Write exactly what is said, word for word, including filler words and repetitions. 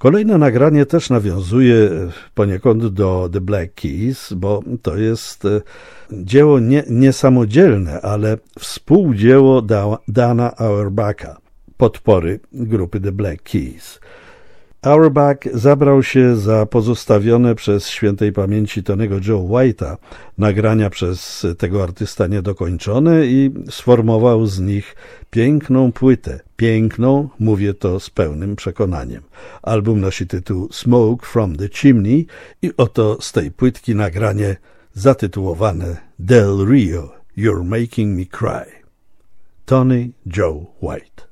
Kolejne nagranie też nawiązuje poniekąd do The Black Keys, bo to jest dzieło nie, niesamodzielne, ale współdzieło da, Dana Auerbacha, podpory grupy The Black Keys. Auerbach zabrał się za pozostawione przez świętej pamięci Tonego Joe White'a nagrania przez tego artysta niedokończone i sformował z nich piękną płytę. Piękną, mówię to z pełnym przekonaniem. Album nosi tytuł Smoke from the Chimney i oto z tej płytki nagranie zatytułowane Del Rio, You're Making Me Cry. Tony Joe White.